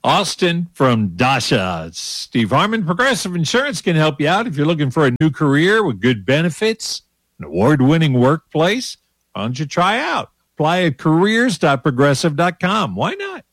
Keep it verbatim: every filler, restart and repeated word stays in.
Austin from Dasha. Steve Harmon, Progressive Insurance can help you out if you're looking for a new career with good benefits, an award-winning workplace. Why don't you try out? Apply at careers dot progressive dot com. Why not?